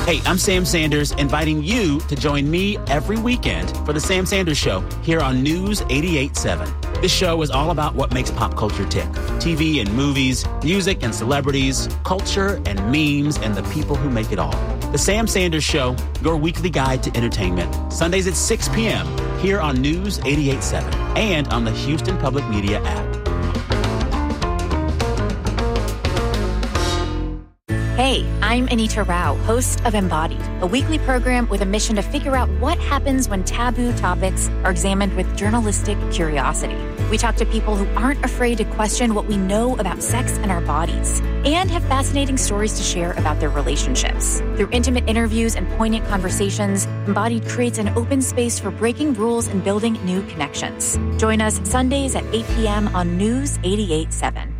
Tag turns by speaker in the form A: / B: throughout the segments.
A: Hey, I'm Sam Sanders, inviting you to join me every weekend for The Sam Sanders Show here on News 88.7. This show is all about what makes pop culture tick. TV and movies, music and celebrities, culture and memes, and the people who make it all. The Sam Sanders Show, your weekly guide to entertainment. Sundays at 6 p.m. here on News 88.7 and on the Houston Public Media app.
B: Hey, I'm Anita Rao, host of Embodied, a weekly program with a mission to figure out what happens when taboo topics are examined with journalistic curiosity. We talk to people who aren't afraid to question what we know about sex and our bodies, and have fascinating stories to share about their relationships. Through intimate interviews and poignant conversations, Embodied creates an open space for breaking rules and building new connections. Join us Sundays at 8 p.m. on News 88.7.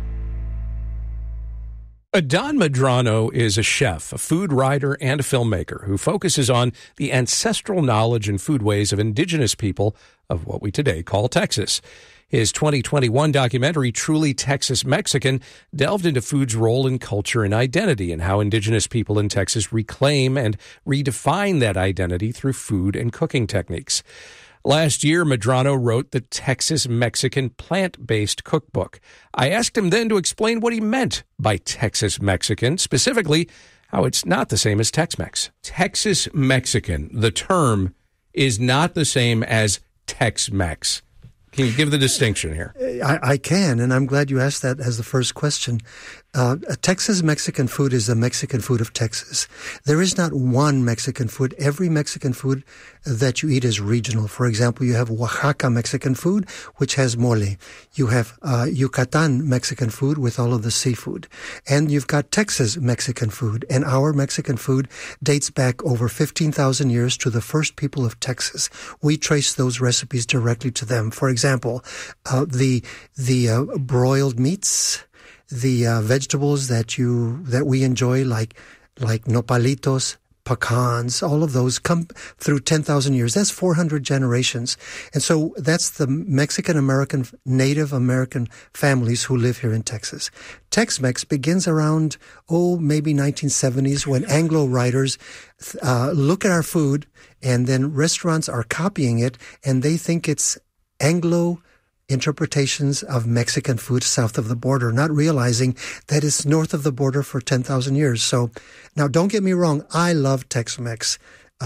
C: Don Medrano is a chef, a food writer, and a filmmaker who focuses on the ancestral knowledge and foodways of indigenous people of what we today call Texas. His 2021 documentary, Truly Texas Mexican, delved into food's role in culture and identity and how indigenous people in Texas reclaim and redefine that identity through food and cooking techniques. Last year, Medrano wrote the Texas Mexican Plant-Based Cookbook. I asked him then to explain what he meant by Texas Mexican, specifically how it's not the same as Tex-Mex. Texas Mexican, the term, is not the same as Tex-Mex. Can you give the distinction here?
D: I can, and I'm glad you asked that as the first question. Texas Mexican food is the Mexican food of Texas. There is not one Mexican food. Every Mexican food that you eat is regional. For example, you have Oaxaca Mexican food, which has mole. You have Yucatan Mexican food with all of the seafood. And you've got Texas Mexican food. And our Mexican food dates back over 15,000 years to the first people of Texas. We trace those recipes directly to them. For example, the broiled meats, the vegetables that we enjoy, like nopalitos, pecans, all of those come through 10,000 years. That's 400 generations. And so that's the Mexican-American, Native American families who live here in Texas. Tex-Mex begins around, maybe 1970s, when Anglo writers look at our food, and then restaurants are copying it, and they think it's Anglo interpretations of Mexican food south of the border, not realizing that it's north of the border for 10,000 years. So now don't get me wrong. I love Tex-Mex,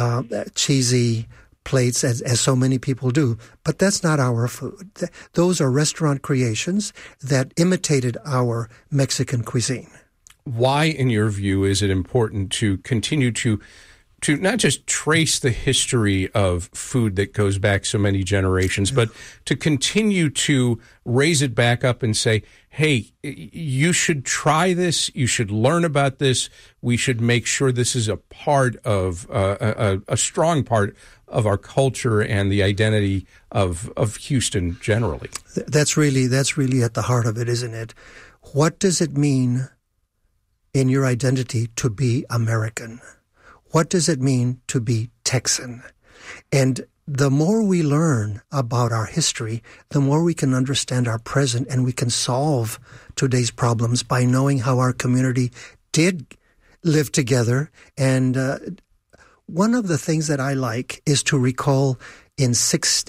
D: cheesy plates as so many people do, but that's not our food. Those are restaurant creations that imitated our Mexican cuisine.
C: Why, in your view, is it important to continue to not just trace the history of food that goes back so many generations, but to continue to raise it back up and say, hey, you should try this, you should learn about this, we should make sure this is a part of, a strong part of our culture and the identity of Houston generally?
D: That's really at the heart of it, isn't it? What does it mean in your identity to be American? What does it mean to be Texan? And the more we learn about our history, the more we can understand our present, and we can solve today's problems by knowing how our community did live together. And one of the things that I like is to recall in the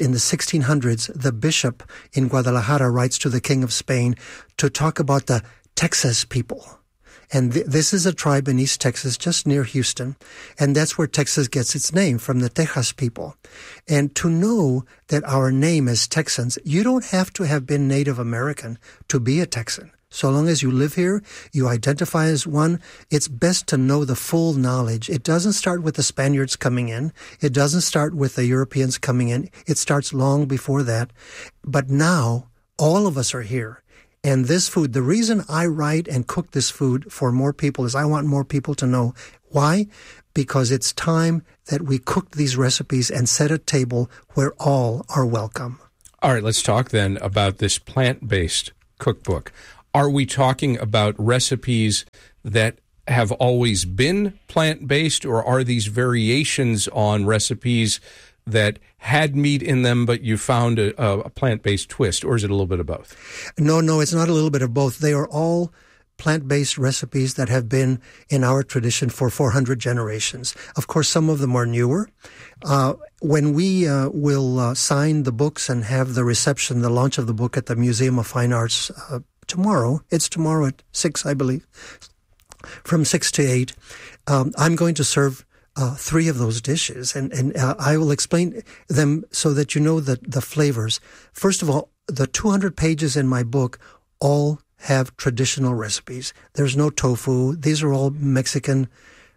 D: 1600s, the bishop in Guadalajara writes to the King of Spain to talk about the Texas people. And this is a tribe in East Texas, just near Houston. And that's where Texas gets its name, from the Tejas people. And to know that our name is Texans, you don't have to have been Native American to be a Texan. So long as you live here, you identify as one, it's best to know the full knowledge. It doesn't start with the Spaniards coming in. It doesn't start with the Europeans coming in. It starts long before that. But now, all of us are here. And this food, the reason I write and cook this food for more people is I want more people to know. Why? Because it's time that we cook these recipes and set a table where all are welcome.
C: All right, let's talk then about this plant-based cookbook. Are we talking about recipes that have always been plant-based, or are these variations on recipes that had meat in them, but you found a plant-based twist, or is it a little bit of both?
D: No, it's not a little bit of both. They are all plant-based recipes that have been in our tradition for 400 generations. Of course, some of them are newer. When we will sign the books and have the reception, the launch of the book at the Museum of Fine Arts tomorrow, it's tomorrow at 6, I believe, from 6 to 8, I'm going to serve 3 of those dishes, and I will explain them so that you know the flavors. First of all, the 200 pages in my book all have traditional recipes. There's no tofu. These are all Mexican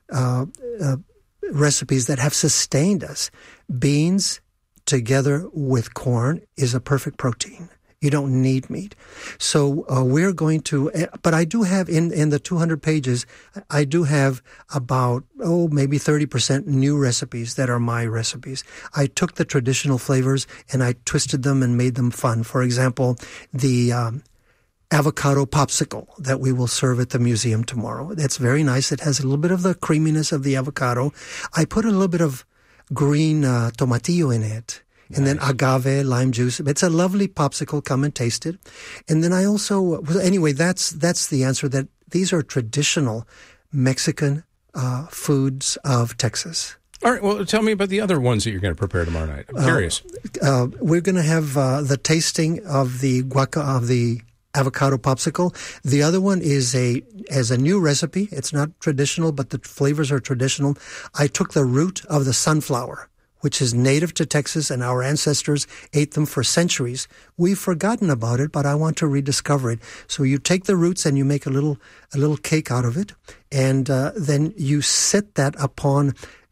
D: recipes that have sustained us. Beans together with corn is a perfect protein. You don't need meat. So we're going to, but I do have in the 200 pages, I do have about, maybe 30% new recipes that are my recipes. I took the traditional flavors and I twisted them and made them fun. For example, the avocado popsicle that we will serve at the museum tomorrow. That's very nice. It has a little bit of the creaminess of the avocado. I put a little bit of green tomatillo in it. And then agave, lime juice. It's a lovely popsicle. Come and taste it. And then I also, anyway, that's the answer, that these are traditional Mexican foods of Texas.
C: All right. Well, tell me about the other ones that you're going to prepare tomorrow night. I'm curious.
D: We're going to have the tasting of the avocado popsicle. The other one is a new recipe. It's not traditional, but the flavors are traditional. I took the root of the sunflower, which is native to Texas, and our ancestors ate them for centuries. We've forgotten about it, but I want to rediscover it. So you take the roots and you make a little cake out of it, and then you set that upon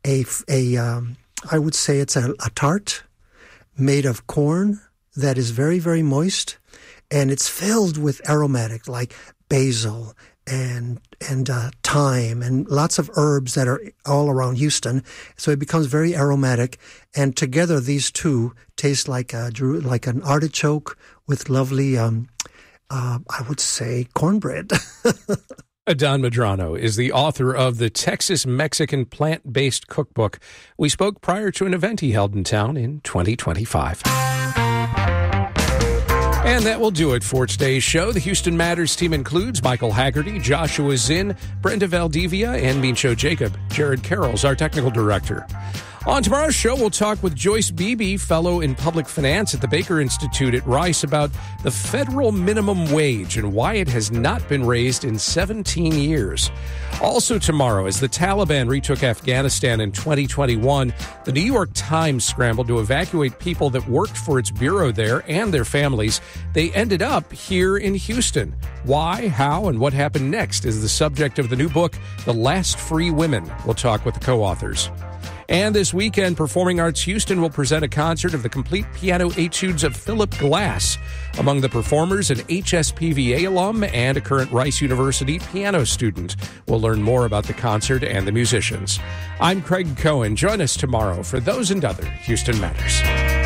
D: I would say it's a tart made of corn that is very, very moist, and it's filled with aromatic like basil and thyme and lots of herbs that are all around Houston. So it becomes very aromatic. And together, these two taste like an artichoke with lovely, I would say, cornbread.
C: Adan Medrano is the author of the Texas Mexican Plant-Based Cookbook. We spoke prior to an event he held in town in 2025. And that will do it for today's show. The Houston Matters team includes Michael Haggerty, Joshua Zinn, Brenda Valdivia, and Mincho Jacob. Jared Carroll's our technical director. On tomorrow's show, we'll talk with Joyce Beebe, fellow in public finance at the Baker Institute at Rice, about the federal minimum wage and why it has not been raised in 17 years. Also tomorrow, as the Taliban retook Afghanistan in 2021, the New York Times scrambled to evacuate people that worked for its bureau there and their families. They ended up here in Houston. Why, how, and what happened next is the subject of the new book, The Last Free Women. We'll talk with the co-authors. And this weekend, Performing Arts Houston will present a concert of the complete piano etudes of Philip Glass. Among the performers, an HSPVA alum and a current Rice University piano student. We'll learn more about the concert and the musicians. I'm Craig Cohen. Join us tomorrow for those and other Houston Matters.